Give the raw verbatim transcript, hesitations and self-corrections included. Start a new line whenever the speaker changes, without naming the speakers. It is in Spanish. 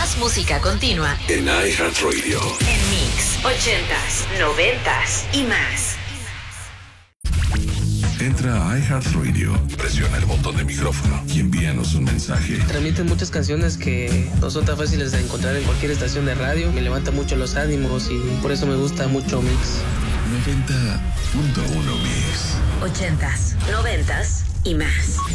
Más música continua
en iHeartRadio.
En Mix, ochentas, noventas y más.
Entra a iHeartRadio, presiona el botón de micrófono y envíanos un mensaje.
Transmiten muchas canciones que no son tan fáciles de encontrar en cualquier estación de radio. Me levanta mucho los ánimos y por eso me gusta mucho Mix.
noventa punto uno Mix.
Ochentas, noventas y más.